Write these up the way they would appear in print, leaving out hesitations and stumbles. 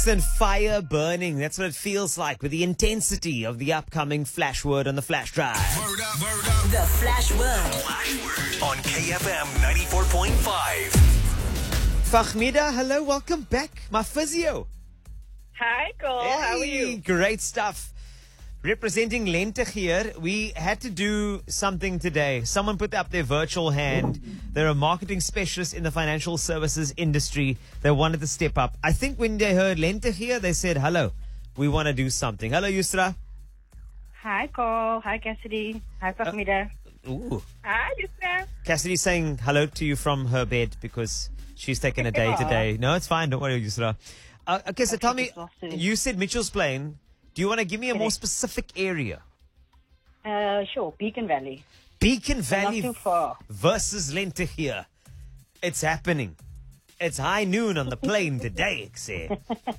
And fire burning. That's what it feels like with the intensity of the upcoming flash word on the flash drive. Word up. The Flash Word. Flash word on KFM 94.5. Fahmida, hello, welcome back. My physio. Hi, Cole. How are you? Great stuff. Representing Lente here, we had to do something today. Someone put up their virtual hand. They're a marketing specialist in the financial services industry. They wanted to step up. I think when they heard Lente here, they said, hello, we want to do something. Hello, Yusra. Hi, Cole. Hi, Cassidy. Hi, Fahmida. Ooh. Hi, Yusra. Cassidy's saying hello to you from her bed because she's taken a day today. No, it's fine. Don't worry, Yusra. Okay, so tell me, you said Mitchell's Plain. Do you want to give me a more specific area? Sure. Beacon Valley. Beacon Valley Not too far. versus Lente here. It's happening. It's high noon on the plane today, Xe.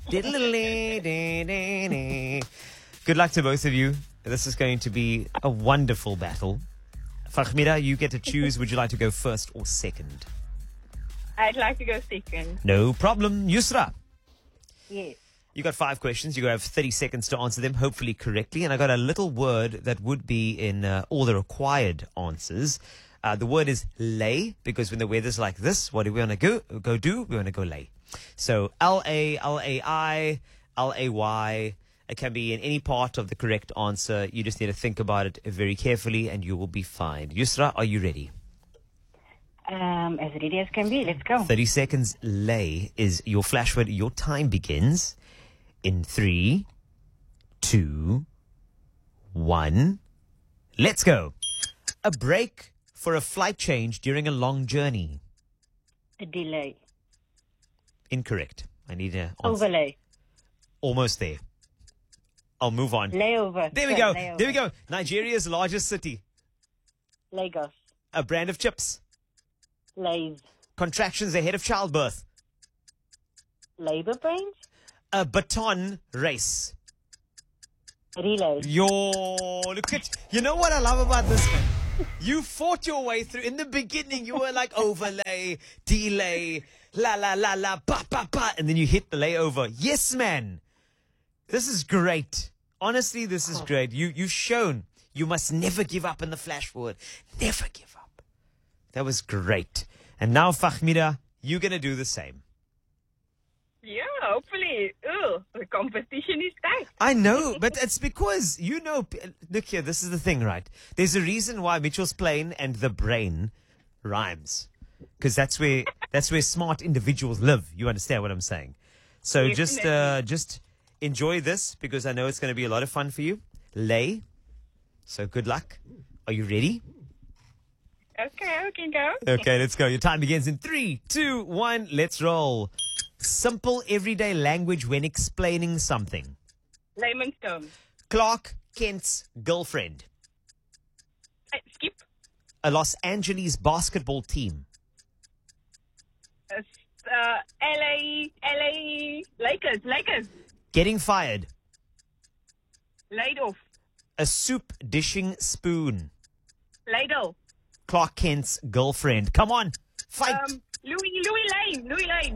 Good luck to both of you. This is going to be a wonderful battle. Fahmida, you get to choose. Would you like to go first or second? I'd like to go second. No problem. Yusra, Yes. you got 5 questions. You're going to have 30 seconds to answer them, hopefully correctly. And I got a little word that would be in all the required answers. The word is lay, because when the weather's like this, what do we want to go do? We want to go lay. So L-A, L-A-I, L-A-Y. It can be in any part of the correct answer. You just need to think about it very carefully and you will be fine. Yusra, are you ready? As ready as can be. Let's go. 30 seconds. Lay is your flash word. Your time begins in 3, 2, 1. Let's go. A break for a flight change during a long journey. A delay. Incorrect. I need an answer. Overlay. Almost there. I'll move on. Layover. There we Sorry, go. layover. There we go. Nigeria's largest city. Lagos. A brand of chips. Lays. Contractions ahead of childbirth. Labor brains. A baton race. Relay. Look at, you know what I love about this, man? You fought your way through. In the beginning, you were like overlay, delay, la, la, la, la, ba, ba, ba. And then you hit the layover. Yes, man. This is great. Honestly, this is great. You've shown you must never give up in the flash word. Never give up. That was great. And now, Fahmida, you're going to do the same. Yeah, hopefully. Ooh, the competition is tight. I know, but it's because, look here, this is the thing, right? There's a reason why Mitchell's Plain and the brain rhymes. Because that's where smart individuals live. You understand what I'm saying? So just enjoy this, because I know it's going to be a lot of fun for you. Lay. So good luck. Are you ready? Okay, we can go. Okay, let's go. Your time begins in 3, 2, 1. Let's roll. Simple everyday language when explaining something. Layman's terms. Clark Kent's girlfriend. Skip. A Los Angeles basketball team. LA, Lakers. Getting fired. Laid off. A soup dishing spoon. Ladle. Clark Kent's girlfriend. Come on, fight. Louis Lane.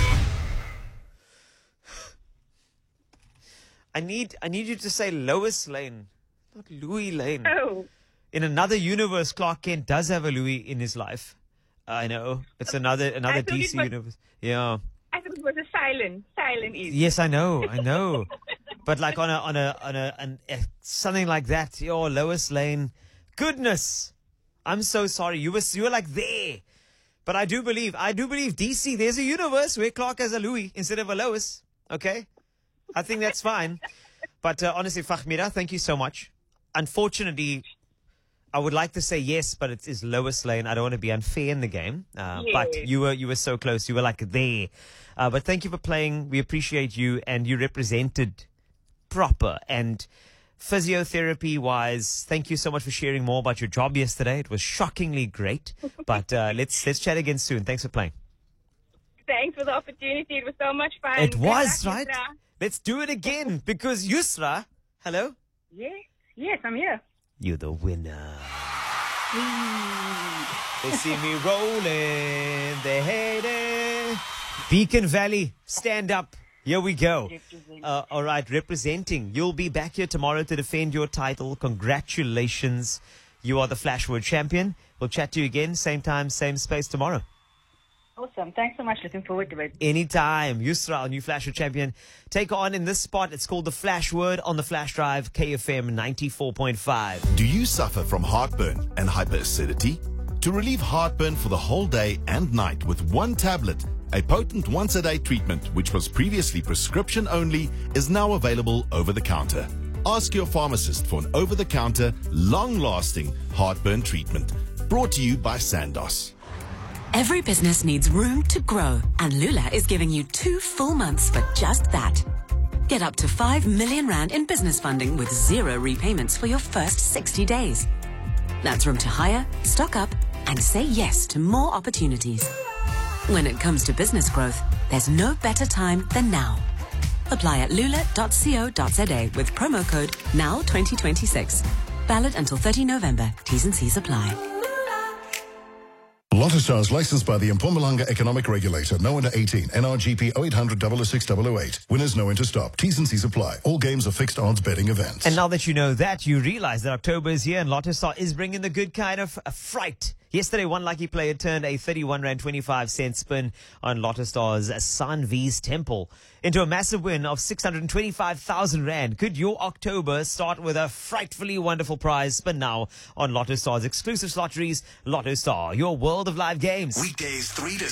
I need you to say Lois Lane, not Louis Lane. Oh. In another universe, Clark Kent does have a Louis in his life. I know. It's another DC universe. Yeah. I thought it was a silent is. Yes, I know. But like on a something like that, Lois Lane. Goodness. I'm so sorry. You were like there. But I do believe DC, there's a universe where Clark has a Louis instead of a Lois. Okay? I think that's fine. But honestly, Fahmida, thank you so much. Unfortunately, I would like to say yes, but it is Lois Lane. I don't want to be unfair in the game. But you were so close. You were like there. But thank you for playing. We appreciate you, and you represented proper. And physiotherapy-wise, thank you so much for sharing more about your job yesterday. It was shockingly great. But let's chat again soon. Thanks for playing. Thanks for the opportunity. It was so much fun. It was, Good luck, right? Yusra. Let's do it again, because Yusra, hello? Yes, I'm here. You're the winner. They see me rolling, they hate it. Beacon Valley, stand up. Here we go. Represent. All right, representing. You'll be back here tomorrow to defend your title. Congratulations. You are the Flashword champion. We'll chat to you again, same time, same space tomorrow. Awesome. Thanks so much. Looking forward to it. Anytime. Yusra, our new Flashword champion. Take on in this spot. It's called the Flashword on the Flash Drive, KFM 94.5. Do you suffer from heartburn and hyperacidity? To relieve heartburn for the whole day and night with one tablet, a potent once-a-day treatment which was previously prescription only is now available over the counter. Ask your pharmacist for an over-the-counter, long-lasting heartburn treatment. Brought to you by Sandoz. Every business needs room to grow, and Lula is giving you 2 full months for just that. Get up to 5 million rand in business funding with 0 repayments for your first 60 days. That's room to hire, stock up, and say yes to more opportunities. When it comes to business growth, there's no better time than now. Apply at lula.co.za with promo code NOW2026. Valid until 30 November. T's and C's apply. Lotto Stars licensed by the Mpumalanga Economic Regulator. No under 18. NRGP 0800 006 008. Winners no enter stop. T's and C's apply. All games are fixed odds betting events. And now that you know that, you realize that October is here and Lotto Star is bringing the good kind of fright. Yesterday, one lucky player turned a 31 Rand 25 cent spin on Lotto Star's Sanvi's Temple into a massive win of 625,000 Rand. Could your October start with a frightfully wonderful prize? Spin now on Lotto Star's exclusive lotteries, Lotto Star, your world of live games. Weekdays 3 to